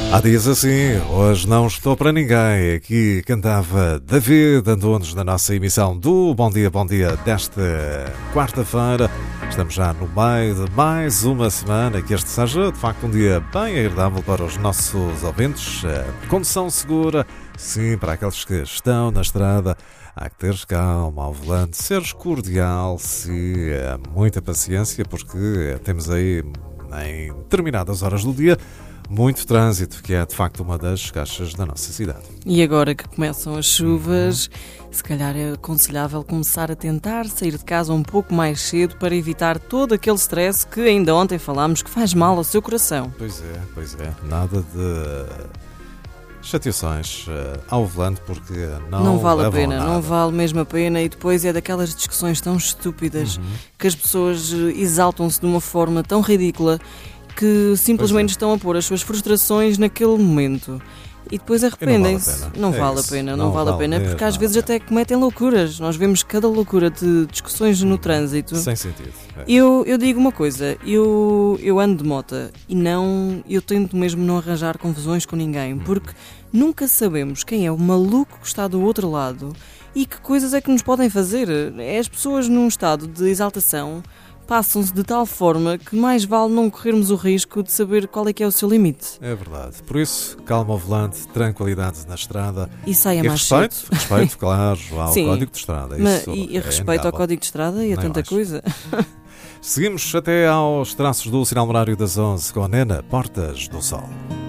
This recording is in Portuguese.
Há dias assim, hoje não estou para ninguém. Aqui cantava David Antunes na nossa emissão do Bom Dia desta quarta-feira. Estamos já no meio de mais uma semana. Que este seja de facto um dia bem agradável para os nossos ouvintes. Condução segura, sim, para aqueles que estão na estrada. Há que ter calma ao volante, seres cordial, sim, muita paciência, porque temos aí em determinadas horas do dia muito trânsito, que é de facto uma das caixas da nossa cidade. E agora que começam as chuvas, se calhar é aconselhável começar a tentar sair de casa um pouco mais cedo para evitar todo aquele stress que ainda ontem falámos que faz mal ao seu coração. Pois é. Nada de chateações ao volante, porque não vale a pena, nada. não vale mesmo a pena, e depois é daquelas discussões tão estúpidas que as pessoas exaltam-se de uma forma tão ridícula que simplesmente estão a pôr as suas frustrações naquele momento e depois arrependem-se. Não vale a pena, porque às vezes até cometem loucuras. Nós vemos cada loucura de discussões no trânsito. Sem sentido. Eu digo uma coisa, eu ando de moto e eu tento mesmo não arranjar confusões com ninguém, porque nunca sabemos quem é o maluco que está do outro lado e que coisas é que nos podem fazer. As pessoas num estado de exaltação passam-se de tal forma que mais vale não corrermos o risco de saber qual é que é o seu limite. É verdade. Por isso, calma ao volante, tranquilidade na estrada. E saia mais cedo. Respeito, claro, ao Sim, Código de Estrada. E respeito ao Código de Estrada e a tanta coisa. Seguimos até aos traços do sinal horário das 11 com a Nena Portas do Sol.